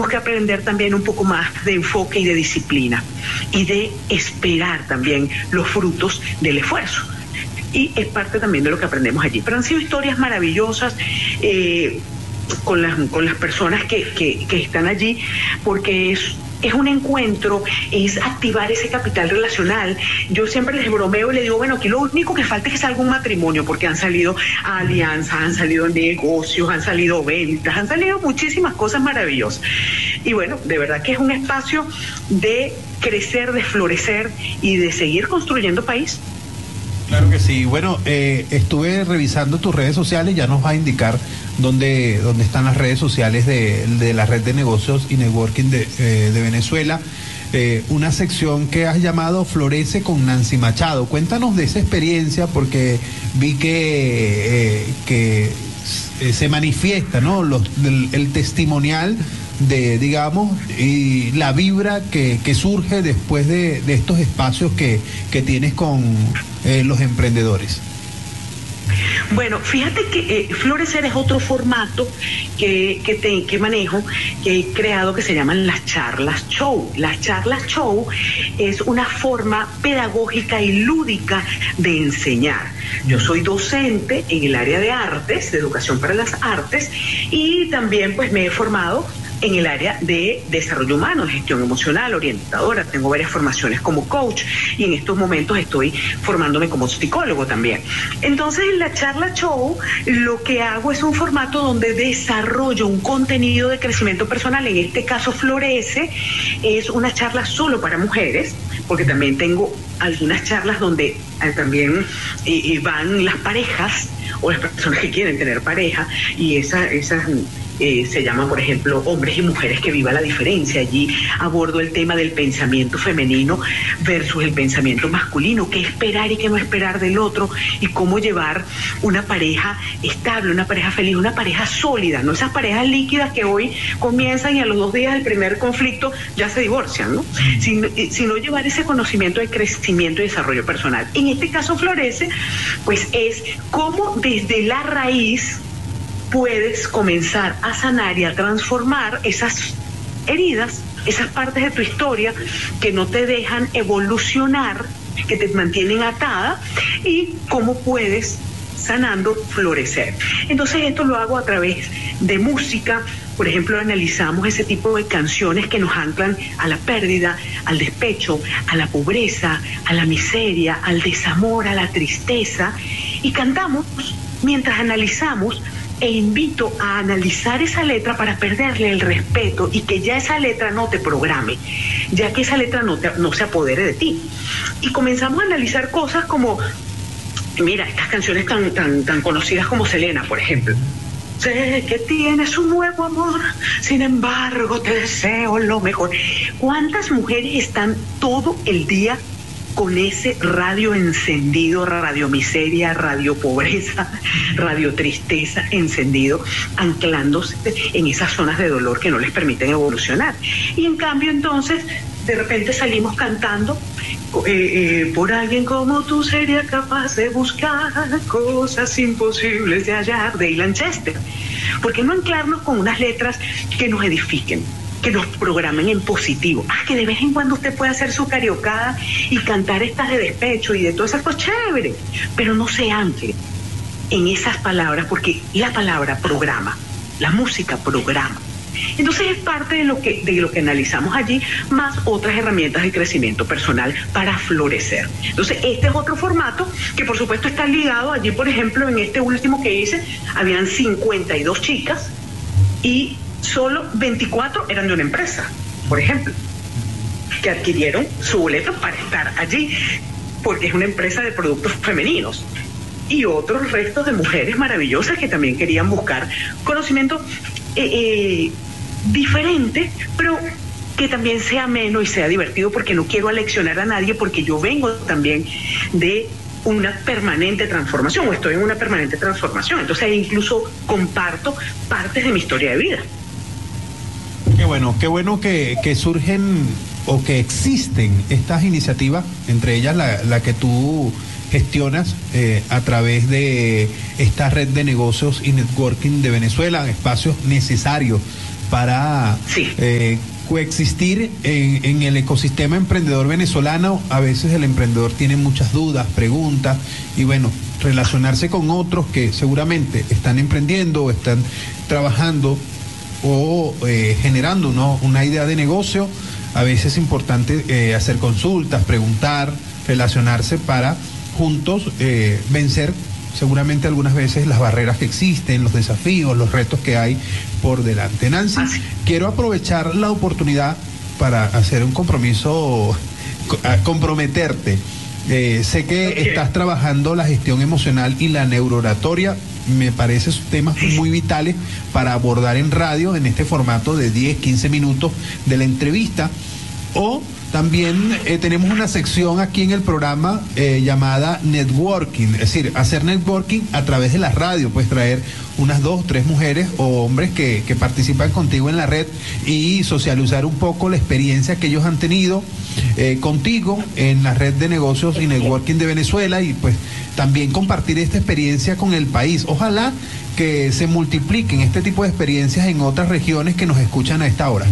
que aprender también un poco más de enfoque y de disciplina y de esperar también los frutos del esfuerzo. Y es parte también de lo que aprendemos allí. Pero han sido historias maravillosas con las personas que están allí, porque es un encuentro, es activar ese capital relacional. Yo siempre les bromeo y les digo, bueno, aquí lo único que falta es que salga un matrimonio, porque han salido alianzas, han salido negocios, han salido ventas, han salido muchísimas cosas maravillosas. Y bueno, de verdad que es un espacio de crecer, de florecer y de seguir construyendo país. Claro que sí. Bueno, estuve revisando tus redes sociales, ya nos va a indicar dónde están las redes sociales de la Red de Negocios y Networking de Venezuela. Una sección que has llamado Florece con Nancy Machado. Cuéntanos de esa experiencia, porque vi que se manifiesta, ¿no? El testimonial digamos, y la vibra que surge después de estos espacios que tienes con los emprendedores. Bueno, fíjate que Florecer es otro formato que manejo, que he creado, que se llaman las charlas show. Las charlas show es una forma pedagógica y lúdica de enseñar. Yo soy docente en el área de artes, de educación para las artes, y también pues me he formado en el área de desarrollo humano, de gestión emocional, orientadora. Tengo varias formaciones como coach y en estos momentos estoy formándome como psicólogo también. Entonces, en la charla show lo que hago es un formato donde desarrollo un contenido de crecimiento personal. En este caso, Florece es una charla solo para mujeres, porque también tengo algunas charlas donde también van las parejas o las personas que quieren tener pareja, y esas se llaman, por ejemplo, Hombres y Mujeres que Viva la Diferencia. Allí abordo el tema del pensamiento femenino versus el pensamiento masculino, qué esperar y qué no esperar del otro, y cómo llevar una pareja estable, una pareja feliz, una pareja sólida, no esas parejas líquidas que hoy comienzan y a los 2 días del primer conflicto ya se divorcian, ¿no? Sino llevar ese conocimiento de crecimiento y desarrollo personal. En este caso, Florece, pues es cómo desde la raíz puedes comenzar a sanar y a transformar esas heridas, esas partes de tu historia que no te dejan evolucionar, que te mantienen atada, y cómo puedes, sanando, florecer. Entonces esto lo hago a través de música. Por ejemplo, analizamos ese tipo de canciones que nos anclan a la pérdida, al despecho, a la pobreza, a la miseria, al desamor, a la tristeza, y cantamos mientras analizamos. E invito a analizar esa letra para perderle el respeto y que ya esa letra no te programe, ya que esa letra no se apodere de ti. Y comenzamos a analizar cosas como, mira, estas canciones tan conocidas como Selena, por ejemplo. Sé que tienes un nuevo amor, sin embargo te deseo lo mejor. ¿Cuántas mujeres están todo el día con ese radio encendido, radio miseria, radio pobreza, radio tristeza encendido, anclándose en esas zonas de dolor que no les permiten evolucionar? Y en cambio, entonces, de repente salimos cantando, por alguien como tú sería capaz de buscar cosas imposibles de hallar, de Ilan Chester. ¿Por qué no anclarnos con unas letras que nos edifiquen, que nos programen en positivo? Que de vez en cuando usted puede hacer su karaokeada y cantar estas de despecho y de todas esas cosas, chévere, pero no se ancle en esas palabras, porque la palabra programa, la música programa. Entonces es parte de lo que analizamos allí, más otras herramientas de crecimiento personal para florecer. Entonces este es otro formato que por supuesto está ligado. Allí, por ejemplo, en este último que hice, habían 52 chicas y solo 24 eran de una empresa, por ejemplo, que adquirieron su boleto para estar allí, porque es una empresa de productos femeninos. Y otros restos de mujeres maravillosas que también querían buscar conocimiento diferente, pero que también sea ameno y sea divertido, porque no quiero aleccionar a nadie, porque yo vengo también de una permanente transformación, o estoy en una permanente transformación. Entonces ahí incluso comparto partes de mi historia de vida. Qué bueno que surgen o que existen estas iniciativas, entre ellas la que tú gestionas a través de esta Red de Negocios y Networking de Venezuela, espacios necesarios para coexistir en el ecosistema emprendedor venezolano. A veces el emprendedor tiene muchas dudas, preguntas, y bueno, relacionarse con otros que seguramente están emprendiendo o están trabajando o generando una idea de negocio. A veces es importante hacer consultas, preguntar, relacionarse para juntos vencer seguramente algunas veces las barreras que existen, los desafíos, los retos que hay por delante. Nancy, quiero aprovechar la oportunidad para hacer un compromiso, comprometerte. Sé que estás trabajando la gestión emocional y la neurooratoria. Me parecen temas muy vitales para abordar en radio en este formato de 10, 15 minutos de la entrevista. O también tenemos una sección aquí en el programa llamada networking, es decir, hacer networking a través de la radio. Puedes traer unas 2, 3 mujeres o hombres que participan contigo en la red y socializar un poco la experiencia que ellos han tenido contigo en la red de negocios y networking de Venezuela, y pues también compartir esta experiencia con el país. Ojalá que se multipliquen este tipo de experiencias en otras regiones que nos escuchan a esta hora.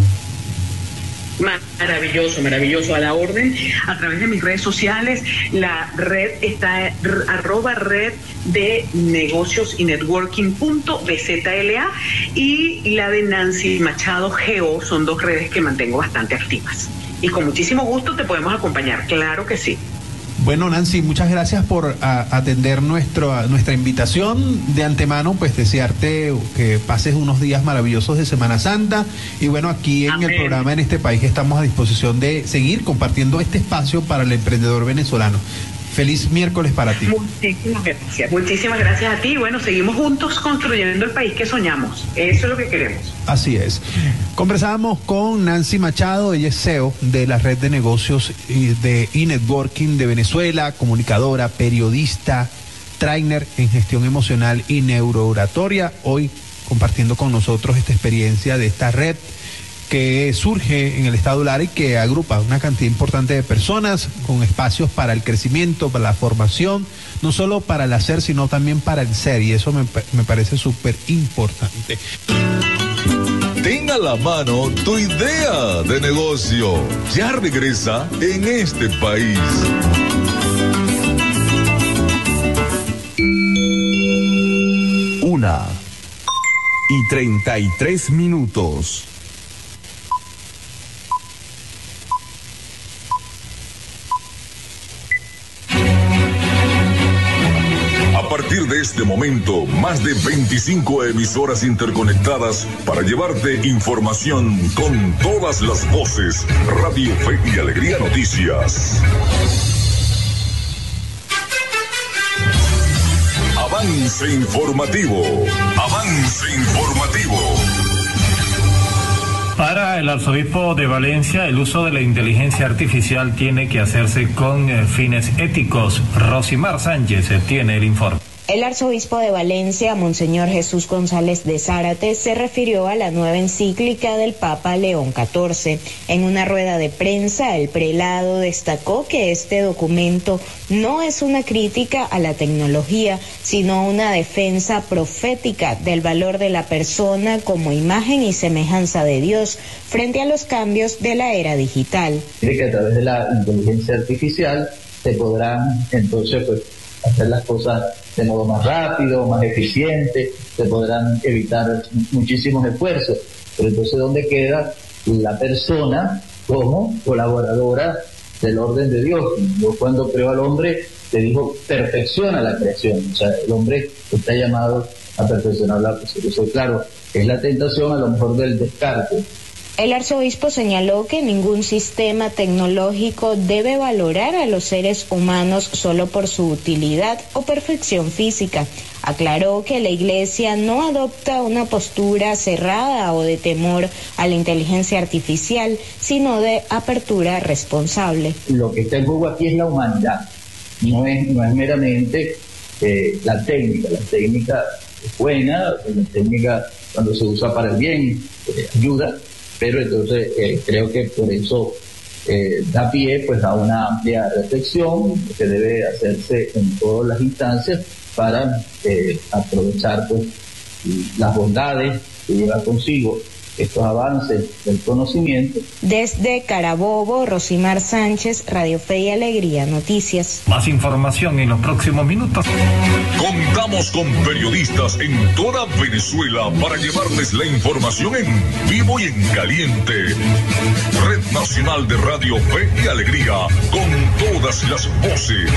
Maravilloso, maravilloso, a la orden. A través de mis redes sociales, la red está @red de negocios y networking.bzla, y la de Nancy Machado Geo. Son 2 redes que mantengo bastante activas. Y con muchísimo gusto te podemos acompañar, claro que sí. Bueno, Nancy, muchas gracias por atender nuestra invitación. De antemano, pues desearte que pases unos días maravillosos de Semana Santa. Y bueno, aquí en el programa En Este País estamos a disposición de seguir compartiendo este espacio para el emprendedor venezolano. Feliz miércoles para ti. Muchísimas gracias. Muchísimas gracias a ti. Bueno, seguimos juntos construyendo el país que soñamos. Eso es lo que queremos. Así es. Conversábamos con Nancy Machado, ella es CEO de la red de negocios de e-networking de Venezuela, comunicadora, periodista, trainer en gestión emocional y neurooratoria. Hoy compartiendo con nosotros esta experiencia de esta red que surge en el estado Lara y que agrupa una cantidad importante de personas con espacios para el crecimiento, para la formación, no solo para el hacer, sino también para el ser, y eso me parece súper importante. Ten a la mano tu idea de negocio. Ya regresa En Este País. Una y 33 minutos. A partir de este momento, más de 25 emisoras interconectadas para llevarte información con todas las voces. Radio Fe y Alegría Noticias. Avance informativo. Avance informativo. Para el arzobispo de Valencia, el uso de la inteligencia artificial tiene que hacerse con fines éticos. Rosimar Sánchez tiene el informe. El arzobispo de Valencia, Monseñor Jesús González de Zárate, se refirió a la nueva encíclica del Papa León XIV. En una rueda de prensa, el prelado destacó que este documento no es una crítica a la tecnología, sino una defensa profética del valor de la persona como imagen y semejanza de Dios frente a los cambios de la era digital. Que a través de la inteligencia artificial se podrán entonces hacer las cosas de modo más rápido, más eficiente, se podrán evitar muchísimos esfuerzos. Pero entonces, ¿dónde queda la persona como colaboradora del orden de Dios? Dios, cuando creó al hombre, le dijo, perfecciona la creación. O sea, el hombre está llamado a perfeccionar la creación. Entonces, claro, es la tentación a lo mejor del descarte. El arzobispo señaló que ningún sistema tecnológico debe valorar a los seres humanos solo por su utilidad o perfección física. Aclaró que la Iglesia no adopta una postura cerrada o de temor a la inteligencia artificial, sino de apertura responsable. Lo que está en juego aquí es la humanidad, no es meramente la técnica. La técnica es buena, la técnica cuando se usa para el bien ayuda. Pero entonces creo que por eso da pie a una amplia reflexión que debe hacerse en todas las instancias para aprovechar las bondades que lleva consigo estos avances del conocimiento. Desde Carabobo, Rosimar Sánchez, Radio Fe y Alegría Noticias. Más información en los próximos minutos. Contamos con periodistas en toda Venezuela para llevarles la información en vivo y en caliente. Red Nacional de Radio Fe y Alegría, con todas las voces.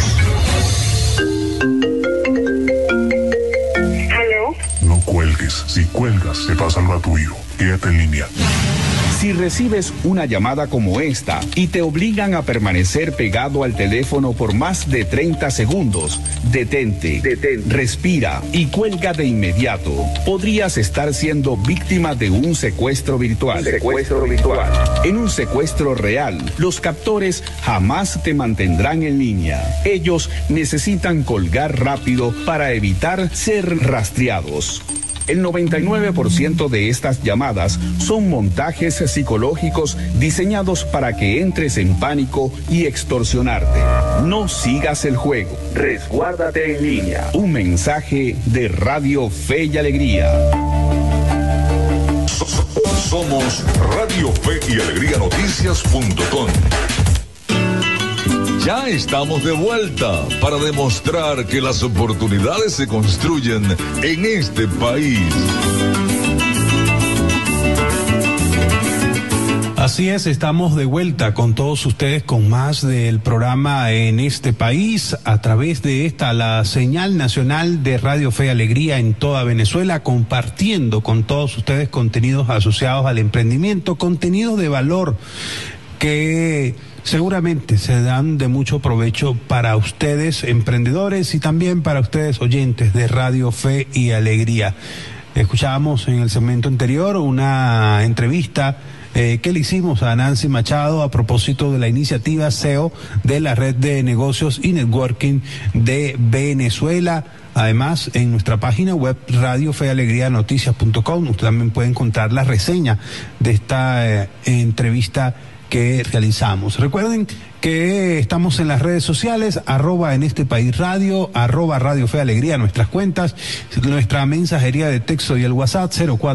No cuelgues. Si cuelgas, te pasa algo a tu hijo. Quédate en línea. Si recibes una llamada como esta y te obligan a permanecer pegado al teléfono por más de 30 segundos, detente, respira y cuelga de inmediato. Podrías estar siendo víctima de un secuestro virtual. En un secuestro real, los captores jamás te mantendrán en línea. Ellos necesitan colgar rápido para evitar ser rastreados. El 99% de estas llamadas son montajes psicológicos diseñados para que entres en pánico y extorsionarte. No sigas el juego. Resguárdate en línea. Un mensaje de Radio Fe y Alegría. Somos Radio Fe y Alegría Noticias.com. Ya estamos de vuelta para demostrar que las oportunidades se construyen en este país. Así es, estamos de vuelta con todos ustedes con más del programa En este país, a través de esta, la señal nacional de Radio Fe y Alegría en toda Venezuela, compartiendo con todos ustedes contenidos asociados al emprendimiento, contenidos de valor que seguramente se dan de mucho provecho para ustedes emprendedores y también para ustedes oyentes de Radio Fe y Alegría. Escuchábamos en el segmento anterior una entrevista que le hicimos a Nancy Machado a propósito de la iniciativa SEO de la Red de Negocios y Networking de Venezuela. Además, en nuestra página web radiofealegrianoticias.com usted también puede encontrar la reseña de esta entrevista que realizamos. Recuerden que estamos en las redes sociales, @en este país radio, @Radio Fe Alegría, nuestras cuentas, nuestra mensajería de texto y el WhatsApp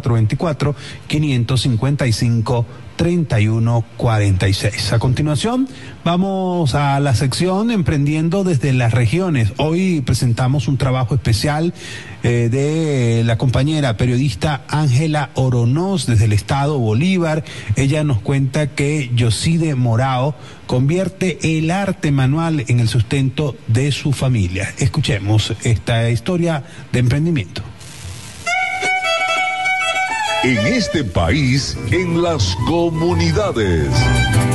0424-555-3146. A continuación, vamos a la sección Emprendiendo desde las regiones. Hoy presentamos un trabajo especial de la compañera periodista Ángela Oronoz desde el estado Bolívar. Ella nos cuenta que Yoside Morao convierte el arte manual en el sustento de su familia. Escuchemos esta historia de emprendimiento. En este país, en las comunidades.